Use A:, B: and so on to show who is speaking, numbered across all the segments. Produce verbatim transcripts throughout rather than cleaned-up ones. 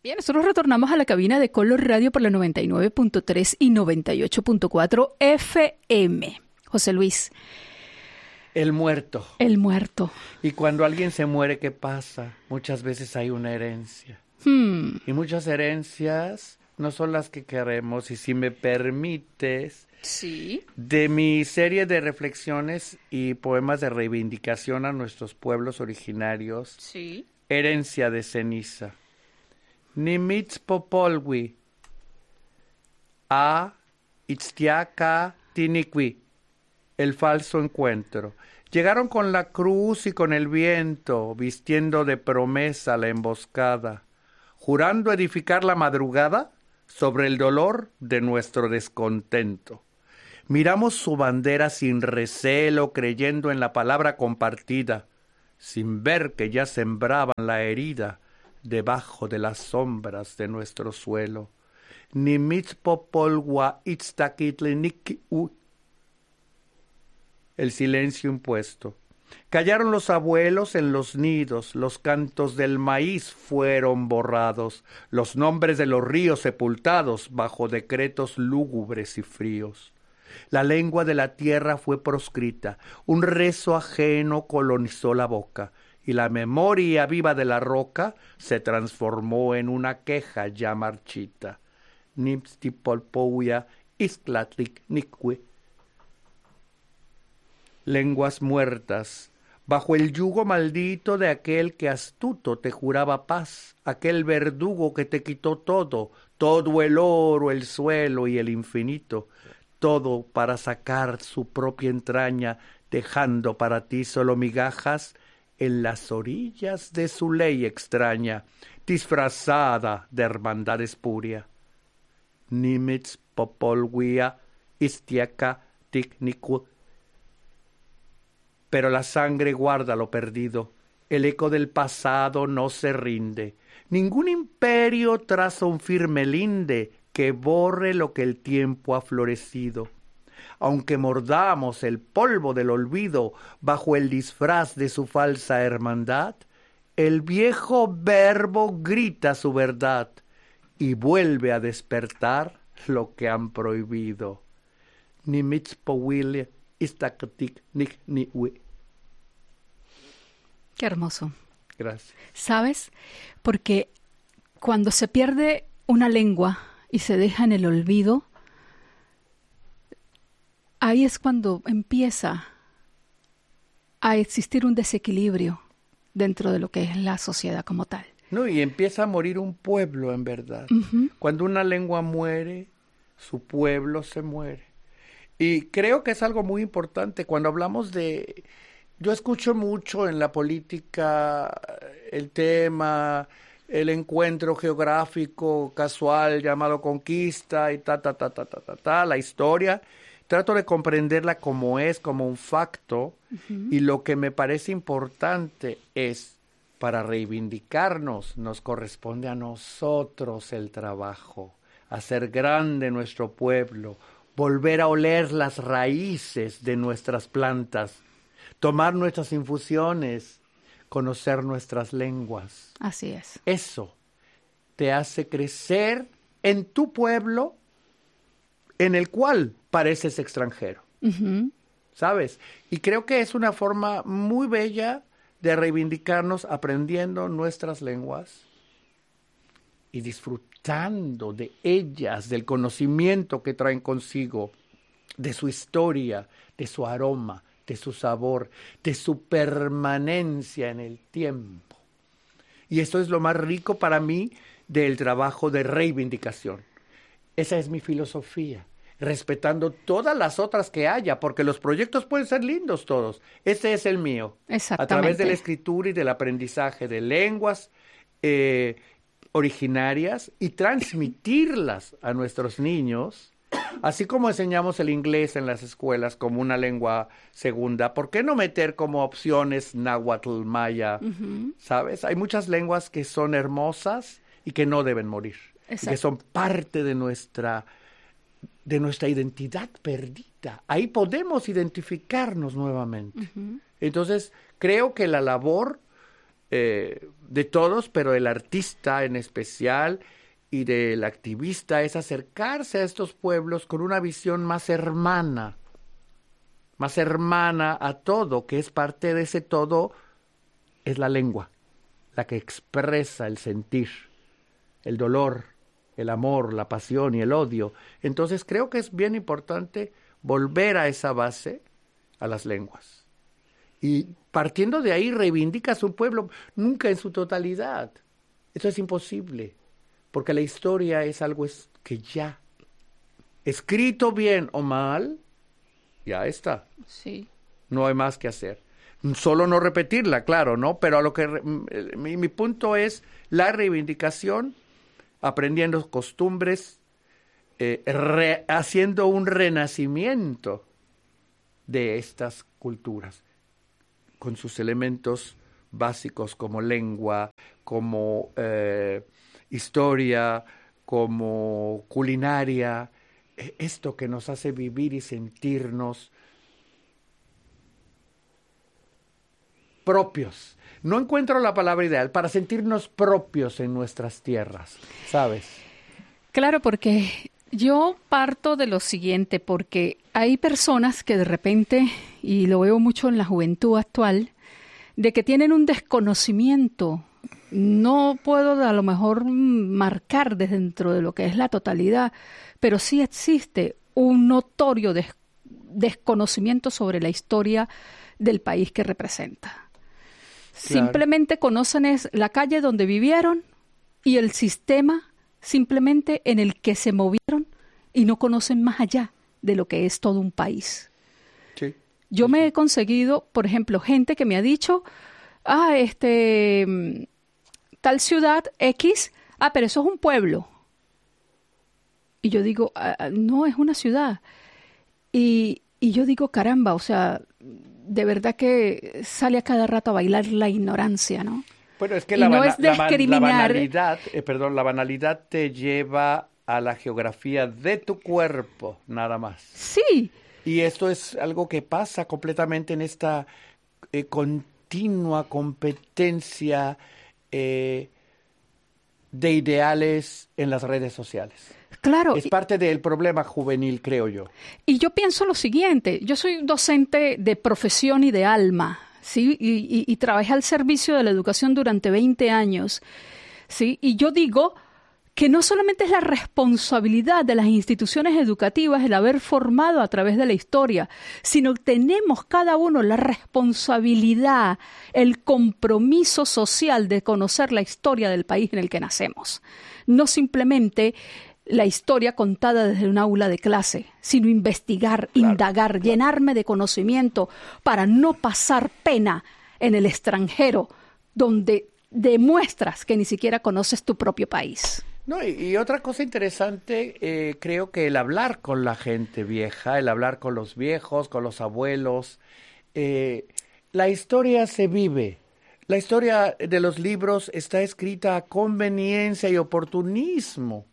A: Bien, nosotros retornamos a la cabina de Color Radio por la noventa y nueve punto tres y noventa y ocho punto cuatro F M. José Luis.
B: El muerto.
A: El muerto.
B: Y cuando alguien se muere, ¿qué pasa? Muchas veces hay una herencia.
A: Hmm.
B: Y muchas herencias no son las que queremos. Y si me permites,
A: sí.
B: de mi serie de reflexiones y poemas de reivindicación a nuestros pueblos originarios,
A: sí.
B: Herencia de ceniza. Nimitzpopolwi, a Itztiaca Tiniqui, el falso encuentro. Llegaron con la cruz y con el viento, vistiendo de promesa la emboscada, jurando edificar la madrugada sobre el dolor de nuestro descontento. Miramos su bandera sin recelo, creyendo en la palabra compartida, sin ver que ya sembraban la herida debajo de las sombras de nuestro suelo. Nimitzpopolwa itztaquitliniki-u. El silencio impuesto. Callaron los abuelos en los nidos, los cantos del maíz fueron borrados, los nombres de los ríos sepultados bajo decretos lúgubres y fríos. La lengua de la tierra fue proscrita, un rezo ajeno colonizó la boca, y la memoria viva de la roca se transformó en una queja ya marchita. Nimstipolpouya isclatlik nikwe. Lenguas muertas, bajo el yugo maldito de aquel que astuto te juraba paz, aquel verdugo que te quitó todo, todo el oro, el suelo y el infinito, todo para sacar su propia entraña, dejando para ti solo migajas en las orillas de su ley extraña, disfrazada de hermandad espuria. Nimitzpopolwia istiaca ticnicu. Pero la sangre guarda lo perdido, el eco del pasado no se rinde. Ningún imperio traza un firme linde que borre lo que el tiempo ha florecido. Aunque mordamos el polvo del olvido bajo el disfraz de su falsa hermandad, el viejo verbo grita su verdad y vuelve a despertar lo que han prohibido. Nimitzpowile istakatik nik niwe.
A: Qué hermoso.
B: Gracias.
A: ¿Sabes? Porque cuando se pierde una lengua y se deja en el olvido, ahí es cuando empieza a existir un desequilibrio dentro de lo que es la sociedad como tal.
B: No, y empieza a morir un pueblo, en verdad.
A: Uh-huh.
B: Cuando una lengua muere, su pueblo se muere. Y creo que es algo muy importante cuando hablamos de... Yo escucho mucho en la política el tema, el encuentro geográfico casual llamado conquista y ta, ta, ta, ta, ta, ta, ta, la historia. Trato de comprenderla como es, como un facto, uh-huh. Y lo que me parece importante es, para reivindicarnos, nos corresponde a nosotros el trabajo, hacer grande nuestro pueblo, volver a oler las raíces de nuestras plantas, tomar nuestras infusiones, conocer nuestras lenguas.
A: Así es.
B: Eso te hace crecer en tu pueblo, en el cual pareces extranjero,
A: uh-huh.
B: ¿sabes? Y creo que es una forma muy bella de reivindicarnos aprendiendo nuestras lenguas y disfrutando de ellas, del conocimiento que traen consigo, de su historia, de su aroma, de su sabor, de su permanencia en el tiempo. Y esto es lo más rico para mí del trabajo de reivindicación. Esa es mi filosofía, respetando todas las otras que haya, porque los proyectos pueden ser lindos todos. Ese es el mío.
A: Exactamente.
B: A través de la escritura y del aprendizaje de lenguas eh, originarias y transmitirlas a nuestros niños, así como enseñamos el inglés en las escuelas como una lengua segunda, ¿por qué no meter como opciones náhuatl, maya?
A: Uh-huh.
B: ¿Sabes? Hay muchas lenguas que son hermosas y que no deben morir.
A: Exacto.
B: Y que son parte de nuestra, de nuestra identidad perdida. Ahí podemos identificarnos nuevamente.
A: Uh-huh.
B: Entonces, creo que la labor eh, de todos, pero del artista en especial y del activista es acercarse a estos pueblos con una visión más hermana, más hermana a todo, que es parte de ese todo, es la lengua, la que expresa el sentir, el dolor, el amor, la pasión y el odio. Entonces creo que es bien importante volver a esa base, a las lenguas. Y partiendo de ahí reivindica a su pueblo, nunca en su totalidad. Eso es imposible, porque la historia es algo que ya, escrito bien o mal, ya está.
A: Sí.
B: No hay más que hacer. Solo no repetirla, claro, ¿no? Pero a lo que mi, mi punto es la reivindicación, aprendiendo costumbres, eh, re, haciendo un renacimiento de estas culturas, con sus elementos básicos como lengua, como eh, historia, como culinaria, esto que nos hace vivir y sentirnos propios. No encuentro la palabra ideal para sentirnos propios en nuestras tierras, ¿sabes?
A: Claro, porque yo parto de lo siguiente, porque hay personas que de repente, y lo veo mucho en la juventud actual, de que tienen un desconocimiento. No puedo a lo mejor marcar desde dentro de lo que es la totalidad, pero sí existe un notorio des- desconocimiento sobre la historia del país que representa. Claro. Simplemente conocen es la calle donde vivieron y el sistema simplemente en el que se movieron y no conocen más allá de lo que es todo un país.
B: Sí.
A: Yo
B: sí,
A: me
B: sí.
A: he conseguido, por ejemplo, gente que me ha dicho, ah, este, tal ciudad X, ah, pero eso es un pueblo. Y yo digo, ah, no, es una ciudad. Y, y yo digo, caramba, o sea, de verdad que sale a cada rato a bailar la ignorancia, ¿no?
B: Bueno, es que
A: y
B: la,
A: no
B: bana-
A: es
B: la, ban- la
A: discriminar.
B: banalidad, eh, perdón, la banalidad te lleva a la geografía de tu cuerpo, nada más.
A: Sí.
B: Y esto es algo que pasa completamente en esta eh, continua competencia eh, de ideales en las redes sociales.
A: Claro.
B: Es parte del problema juvenil, creo yo.
A: Y yo pienso lo siguiente, yo soy docente de profesión y de alma, ¿sí? Y, y, y trabajé al servicio de la educación durante veinte años, ¿sí? Y yo digo que no solamente es la responsabilidad de las instituciones educativas el haber formado a través de la historia, sino que tenemos cada uno la responsabilidad, el compromiso social de conocer la historia del país en el que nacemos. No simplemente la historia contada desde un aula de clase, sino investigar,
B: Claro,
A: indagar,
B: claro.
A: llenarme de conocimiento para no pasar pena en el extranjero, donde demuestras que ni siquiera conoces tu propio país.
B: No, y, y otra cosa interesante, eh, creo que el hablar con la gente vieja, el hablar con los viejos, con los abuelos, eh, la historia se vive. La historia de los libros está escrita a conveniencia y oportunismo.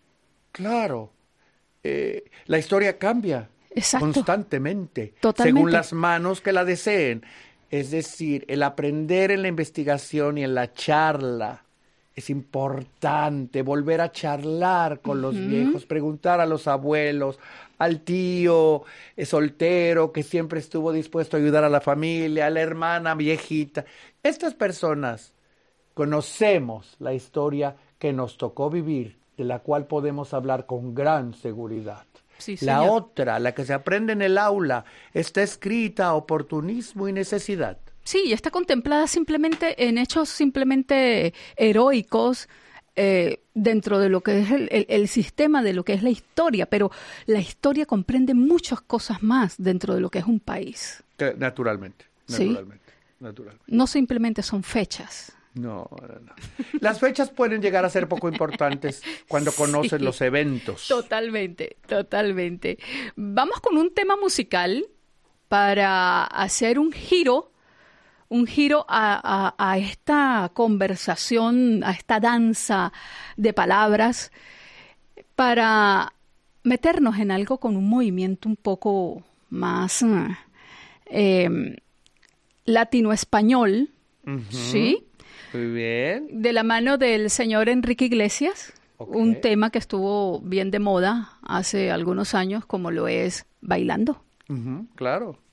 B: Claro, eh, la historia cambia
A: Exacto.
B: constantemente,
A: Totalmente.
B: según las manos que la deseen. Es decir, el aprender en la investigación y en la charla es importante, volver a charlar con los
A: Ujú.
B: viejos, preguntar a los abuelos, al tío eh, soltero que siempre estuvo dispuesto a ayudar a la familia, a la hermana viejita. Estas personas conocemos la historia que nos tocó vivir, de la cual podemos hablar con gran seguridad.
A: Sí,
B: La
A: señor.
B: otra, la que se aprende en el aula, está escrita a oportunismo y necesidad.
A: Sí, está contemplada simplemente en hechos simplemente heroicos eh, dentro de lo que es el, el, el sistema de lo que es la historia, pero la historia comprende muchas cosas más dentro de lo que es un país.
B: Eh, Naturalmente,
A: Sí.
B: naturalmente, naturalmente.
A: No simplemente son fechas.
B: No, no, no. Las fechas pueden llegar a ser poco importantes cuando conoces
A: Sí.
B: los eventos.
A: Totalmente, totalmente. Vamos con un tema musical para hacer un giro, un giro a, a, a esta conversación, a esta danza de palabras, para meternos en algo con un movimiento un poco más eh, latino-español,
B: Ujú.
A: ¿sí?
B: Muy bien.
A: De la mano del señor Enrique Iglesias, okay. Un tema que estuvo bien de moda hace algunos años, como lo es Bailando.
B: Uh-huh, claro.